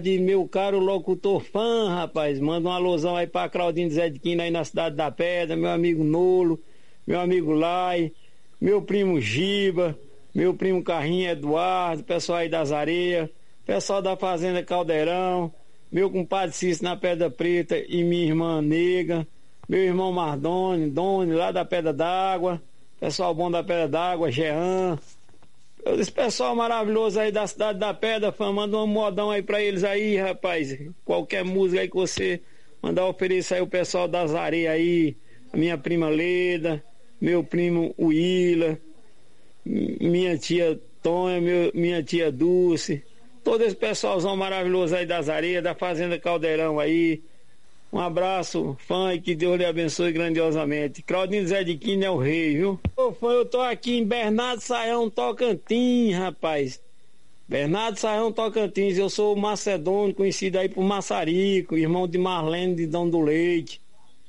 De meu caro locutor fã, rapaz, manda um alusão aí pra Claudinho Zé de Quina aí na Cidade da Pedra, meu amigo Nolo, meu amigo Lai, meu primo Giba, meu primo Carrinho Eduardo, pessoal aí das Areias, pessoal da Fazenda Caldeirão, meu compadre Cício na Pedra Preta e minha irmã Nega, meu irmão Mardoni, Doni lá da Pedra d'Água, pessoal bom da Pedra d'Água, Jean. Esse pessoal maravilhoso aí da Cidade da Pedra, fã, manda um modão aí pra eles aí, rapaz. Qualquer música aí que você mandar oferecer aí o pessoal das Areias aí, a minha prima Leda, meu primo Willa, minha tia Tonha, minha tia Dulce, todo esse pessoalzão maravilhoso aí das Areias, da Fazenda Caldeirão aí. Um abraço, fã, e que Deus lhe abençoe grandiosamente. Claudinho Zé de Quina é o rei, viu? Ô, fã, eu tô aqui em Bernardo Saião, Tocantins, rapaz. Bernardo Saião, Tocantins. Eu sou o Macedônio, conhecido aí por Maçarico, irmão de Marlene de Dom do Leite.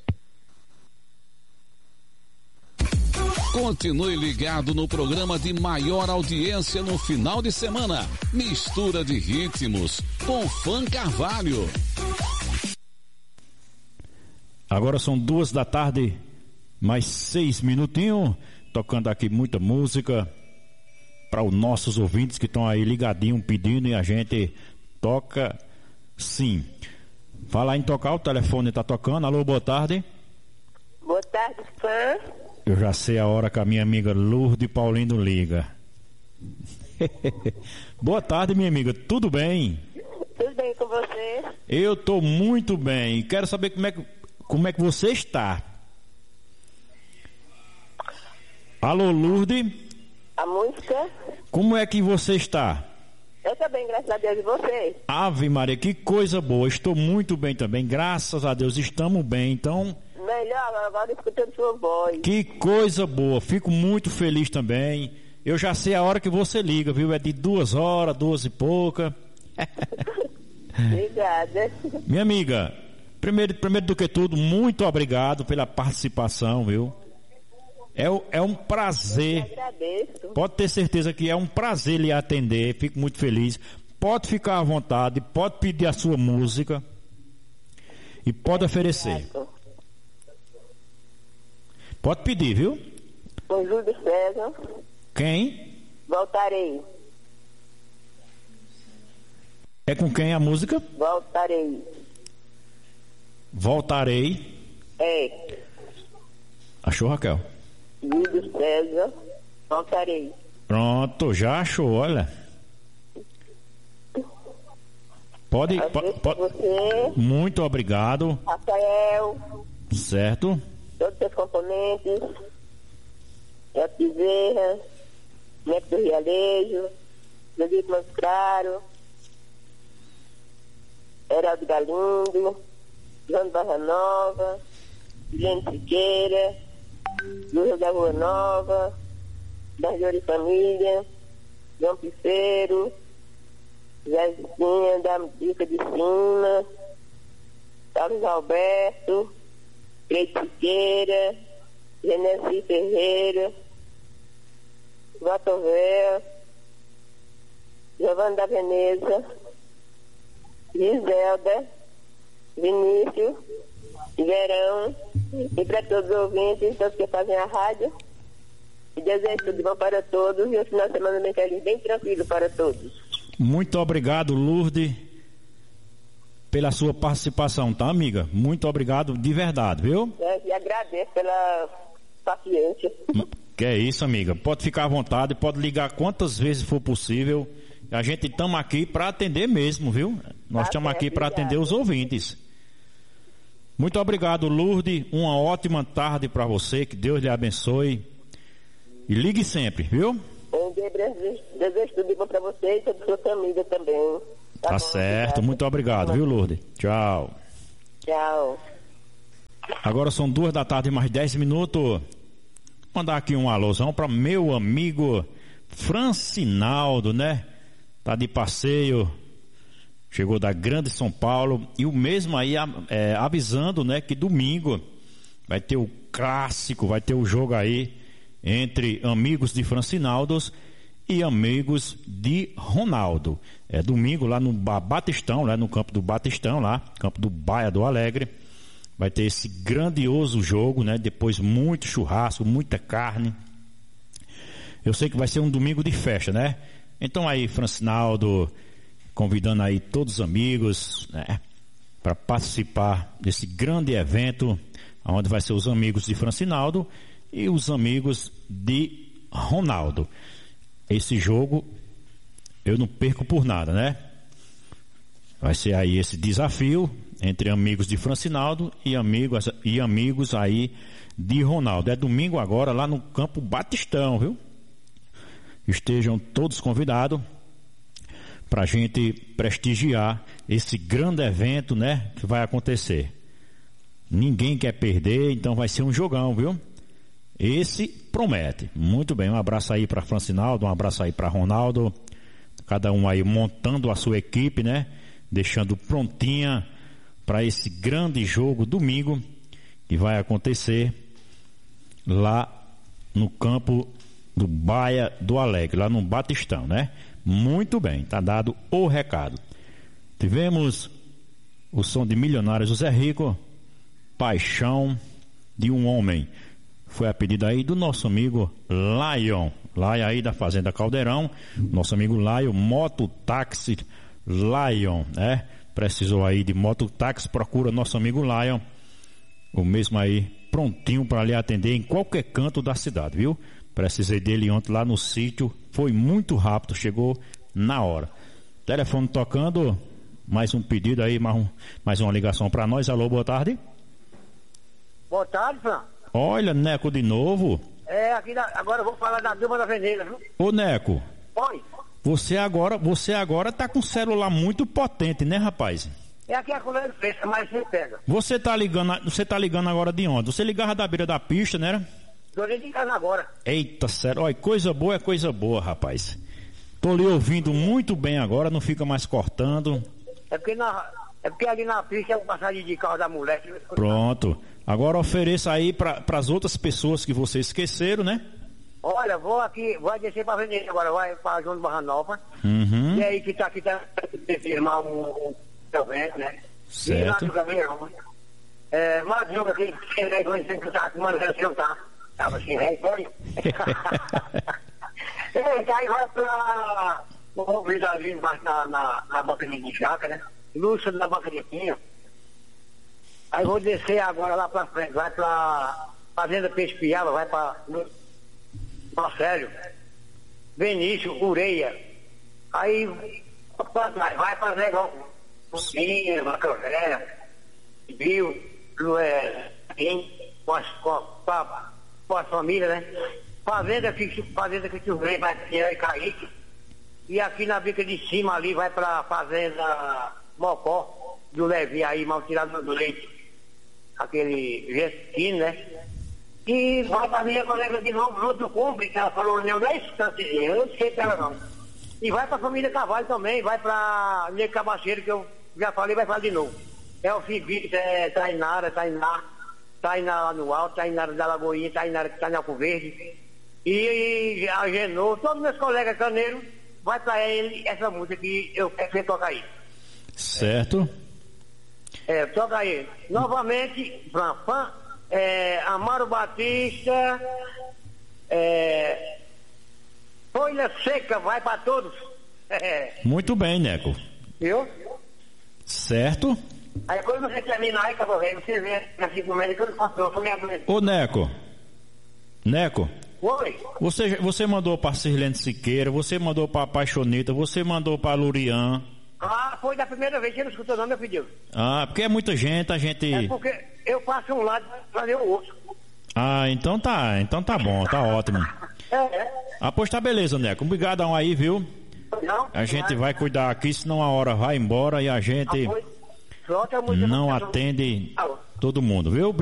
Continue ligado no programa de maior audiência no final de semana. Mistura de ritmos com Fã Carvalho. Agora são 2h, mais 6 minutinhos, tocando aqui muita música para os nossos ouvintes que estão aí ligadinho pedindo e a gente toca sim. Falar em tocar, o telefone está tocando. Alô, boa tarde. Boa tarde, fã. Eu já sei a hora que a minha amiga Lourdes Paulino liga. Boa tarde, minha amiga, tudo bem? Tudo bem com você? Eu estou muito bem. Quero saber como é que você está? Alô, Lourdes? A música? Como é que você está? Eu estou bem, graças a Deus, e você? Ave Maria, que coisa boa. Estou muito bem também, graças a Deus, estamos bem, então... Melhor, agora escutando sua voz. Que coisa boa, fico muito feliz também. Eu já sei a hora que você liga, viu? É de 2 horas, 2 e pouca. Obrigada. Minha amiga... Primeiro do que tudo, muito obrigado pela participação, viu? É um prazer. Eu agradeço. Pode ter certeza que é um prazer lhe atender, fico muito feliz. Pode ficar à vontade, pode pedir a sua música e pode oferecer. Pode pedir, viu? Com Júlio César. Quem? Voltarei. É com quem a música? Voltarei. Voltarei. É. Achou, Raquel? Júlio César. Voltarei. Pronto, já achou, olha. Pode. Você. Muito obrigado. Rafael. Certo. Todos os seus componentes. El Bezerra. Neto do Rialejo. José Mãos Claro. Heraldo Galindo. João Barra Nova, Guilherme Siqueira, Lúcia da Rua Nova, Darjori Família, João Piceiro, Zezinha da Dica de Cima, Carlos Alberto, Cleide Siqueira, Genesi Ferreira, Vatovel, Giovanna da Veneza, Giselda, Vinícius, Verão, e para todos os ouvintes, todos que fazem a rádio, e desejo tudo de bom para todos e um final de semana bem feliz, bem tranquilo para todos. Muito obrigado, Lourdes, pela sua participação, tá, amiga? Muito obrigado de verdade, viu? E agradeço pela paciência. Que é isso, amiga. Pode ficar à vontade, pode ligar quantas vezes for possível. A gente estamos aqui para atender mesmo, viu? Nós estamos aqui para atender os ouvintes. Muito obrigado, Lourdes. Uma ótima tarde para você. Que Deus lhe abençoe. E ligue sempre, viu? Desejo tudo de bom para você e toda a sua família também. Tá certo. Obrigado. Muito obrigado, viu, Lourdes? Tchau. Tchau. Agora são 2h mais 10 minutos. Mandar aqui um alôzão para meu amigo Francinaldo, né? Tá de passeio, chegou da Grande São Paulo, e o mesmo aí avisando, né, que domingo vai ter o clássico, vai ter o jogo aí entre amigos de Francinaldos e amigos de Ronaldo. É domingo lá no Batistão, lá no campo do Batistão, lá, campo do Baia do Alegre. Vai ter esse grandioso jogo, né? Depois muito churrasco, muita carne. Eu sei que vai ser um domingo de festa, né? Então aí, Francinaldo, convidando aí todos os amigos, né? Para participar desse grande evento, onde vai ser os amigos de Francinaldo e os amigos de Ronaldo. Esse jogo eu não perco por nada, né? Vai ser aí esse desafio entre amigos de Francinaldo e amigos aí de Ronaldo. É domingo agora lá no campo Batistão, viu? Estejam todos convidados para a gente prestigiar esse grande evento, né? Que vai acontecer. Ninguém quer perder, então vai ser um jogão, viu? Esse promete. Muito bem, um abraço aí para Francinaldo, um abraço aí para Ronaldo. Cada um aí montando a sua equipe, né? Deixando prontinha para esse grande jogo domingo que vai acontecer lá no campo do Baia do Alegre, lá no Batistão, né? Muito bem, tá dado o recado. Tivemos o som de Milionário José Rico, Paixão de um Homem. Foi a pedido aí do nosso amigo Lion aí da Fazenda Caldeirão, nosso amigo Lion, mototáxi Lion, né? Precisou aí de mototáxi, procura nosso amigo Lion, o mesmo aí prontinho para lhe atender em qualquer canto da cidade, viu? Precisei dele ontem lá no sítio, foi muito rápido, chegou na hora. Telefone tocando, mais um pedido aí, mais uma ligação para nós. Alô, boa tarde. Boa tarde, Fran. Olha, Neco de novo. Agora eu vou falar da Duma da Veneza, viu? Ô, Neco. Oi. Você agora tá com um celular muito potente, né, rapaz? É aqui a colher fresca, mas você pega. Você tá ligando agora de onde? Você ligava da beira da pista, né? Tô dentro de casa agora. Eita, sério. Olha, coisa boa é coisa boa, rapaz. Tô lhe ouvindo muito bem agora, não fica mais cortando. É porque ali na pista é o passagem de carro da mulher. Pronto. Agora ofereça aí para as outras pessoas que você esqueceram, né? Olha, vou descer pra Veneza agora, vai pra João de Barranova. Uhum. E aí que tá firmar um evento, né? Certo. E lá do Gavião. Mas o jogo aqui, sem vergonha, sempre tá com uma versão, tá? Tava sem vergonha. Aí vai pra o Vidalzinho na banca de jaca, né? Lúcio na banca de pinho. Aí vou descer agora lá pra frente, vai pra Fazenda Peixe Piaba, vai pra Marcelo, Benício, Ureia. Aí vai pra Negão, Putinha, Macrofé, Bill, com a família, né? Fazenda que o rei vai ter Kaique. E aqui na bica de cima ali vai pra Fazenda Mocó, do Levi aí, mal tirado do leite. Aquele gestino, né? E vai pra minha colega de novo, junto com o que ela falou, eu não sei dela não. E vai pra família Cavalho também, vai pra Nego Cabaceiro, que eu já falei, vai falar de novo. É o Fibito, Tainara lá no Alto, Tainara da Lagoinha, Tainara que tá em Alco Verde. E a Genô, todos meus colegas caneiros, vai pra ele essa música que eu quero tocar aí. Certo. Toca aí. Novamente, Amaro Batista, Folha Seca, vai pra todos. Muito bem, Neco. Viu? Certo. Aí quando você terminar aí, Cabo Velho, você vê assim como é que eu faço, eu me aguento. Ô, Neco. Oi. Você mandou pra Sirlene Siqueira, você mandou pra Paixonita, você mandou pra Lurian. Foi da primeira vez que você não escutou não, meu pedido. Porque é muita gente, a gente... É porque eu passo um lado pra fazer o outro. Então tá bom, tá ótimo. Pois tá beleza, Neco. Obrigadão aí, viu? Não, a gente vai cuidar aqui, senão a hora vai embora e a gente não atende todo mundo, viu?